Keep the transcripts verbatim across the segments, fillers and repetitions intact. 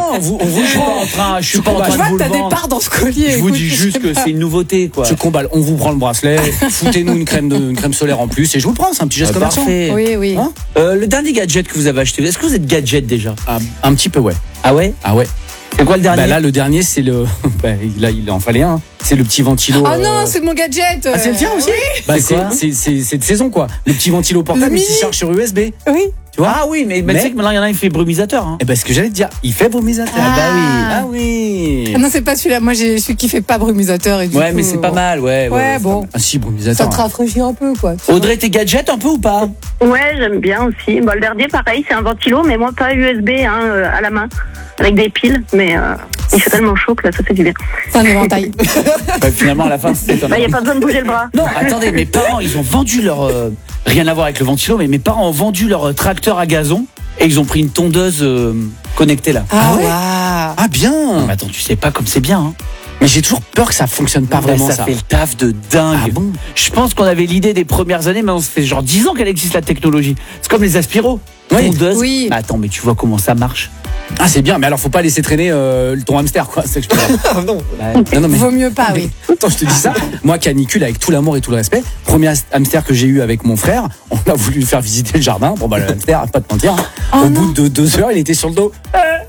on vous, on vous Je suis pas prend. en train, je suis pas en Je train de vois vous que le t'as des vendre. parts dans ce collier. Je vous écoute, dis je juste sais que pas. c'est une nouveauté, quoi. Je comballe, on vous prend le bracelet, foutez-nous une crème, de, une crème solaire en plus et je vous le prends, c'est un petit geste Ah, commerçant. parfait. Oui, oui. Hein Euh, le dernier gadget que vous avez acheté, est-ce que vous êtes gadget déjà? Ah, un petit peu, ouais. Ah ouais? Ah ouais. C'est quoi le dernier? Bah là, le dernier, c'est le. Bah, là, il en fallait un. hein. C'est le petit ventilo. Oh euh, non, c'est mon gadget. Ah, c'est le tien aussi Bah, C'est c'est, quoi c'est, c'est, c'est de saison, quoi. Le petit ventilo portable, Le il se mini. charge sur U S B. Oui. Tu vois Ah oui, mais, mais Mais- tu sais que maintenant il y en a, il fait brumisateur. Hein. Eh ben, ce que j'allais te dire, il fait brumisateur. Ah. bah oui. Ah oui. Ah non, c'est pas celui-là. Moi, j'ai celui qui fait pas brumisateur. Et du Ouais, coup, mais c'est euh, pas bon. mal, ouais. Ouais, bon. Ah si, Ça brumisateur. te rafraîchit un peu, quoi. tu Audrey, t'es gadget un peu ou pas? Ouais, j'aime bien aussi. Bon, le dernier, pareil, c'est un ventilo, mais moi, pas U S B, hein, euh, à la main, avec des piles, mais euh, il fait tellement chaud que là, ça fait du bien. vois. C'est un éventail. Bah, finalement, à la fin, c'est Bah, il n'y a pas besoin de bouger le bras. Non, attendez, mes parents, ils ont vendu leur. euh, rien à voir avec le ventilo, mais mes parents ont vendu leur euh, tracteur à gazon et ils ont pris une tondeuse euh, connectée là. Ah ouais. Ah bien. Mais attends, tu sais pas comme c'est bien, hein. Mais j'ai toujours peur que ça fonctionne pas Bah, vraiment, ça, ça. fait le taf de dingue. Ah bon Je pense qu'on avait l'idée des premières années, mais on se fait genre dix ans qu'elle existe la technologie. C'est comme les aspiros. Oui. Tondeuse. Oui. Mais attends, mais tu vois comment ça marche? Ah, c'est bien, mais alors faut pas laisser traîner euh, ton hamster, quoi. C'est ce que je peux dire. Ah non. Non, non, mais. Vaut mieux pas, oui. Attends, je te dis ça. Moi, canicule, avec tout l'amour et tout le respect, premier hamster que j'ai eu avec mon frère, on a voulu lui faire visiter le jardin. Bon, bah, le hamster, pas te mentir. hein. Oh Au non. bout de deux heures, il était sur le dos.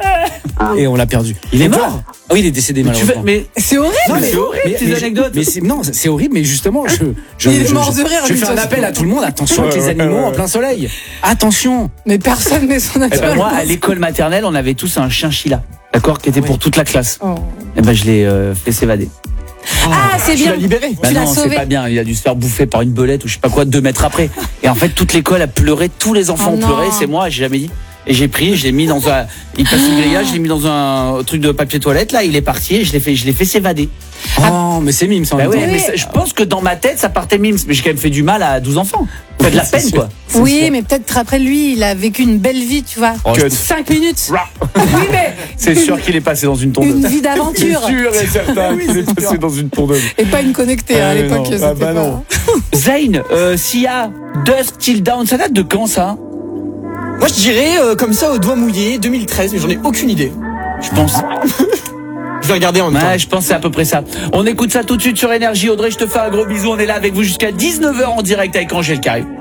Et on l'a perdu. Il est Donc, mort. Ah oui, il est décédé, Mais tu malheureusement. fais- mais C'est horrible. Non, mais c'est horrible, ces mais- anecdotes. Mais c'est, non, c'est horrible, mais justement, je, je, Il est je, mort je- de rire, je lui, fais un ça, appel c'est- à tout le monde. Attention avec Ouais, les ouais, animaux ouais, en ouais. plein soleil. Attention. Mais personne met son Eh action. ben, moi, à l'école maternelle, on avait tous un chinchilla, d'accord, qui était Ah pour ouais. toute la classe. Oh. Et ben, je l'ai euh, fait s'évader. Ah, c'est Tu bien. l'as libéré. Bah Tu l'as non, c'est sauvé. pas bien. Il a dû se faire bouffer par une belette ou je sais pas quoi deux mètres après. Et en fait, toute l'école a pleuré, tous les enfants Oh ont non. pleuré. C'est moi, j'ai jamais dit. Et j'ai pris, je l'ai mis dans un, il passe le grillage, je l'ai mis dans un truc de papier toilette. Là, il est parti et je l'ai fait, je l'ai fait s'évader. Oh, mais c'est mime, ça. en Bah même ouais, temps. mais ça- je pense que dans ma tête, ça partait mimes. Mais j'ai quand même fait du mal à douze enfants. Fait de la C'est peine, sûr. quoi. Oui, mais peut-être après lui, il a vécu une belle vie, tu vois. Oh, je- Cinq minutes. Rah. Oui, mais C'est sûr qu'il est passé dans une tondeuse. une vie d'aventure. sûr et certain qu'il est passé dans une tondeuse. Et pas une connectée hein, à Ah, mais l'époque. non. c'était Ah, bah pas- non. Zayn, euh, Sia, Dust Till Down, ça date de quand ça? Moi je dirais euh, comme ça au doigt mouillé deux mille treize, mais j'en ai aucune idée. Je pense. Je vais regarder en même Ouais, temps. je pense que c'est à peu près ça. On écoute ça tout de suite sur Énergie. Audrey, je te fais un gros bisou. On est là avec vous jusqu'à dix-neuf heures en direct avec Angèle Carré.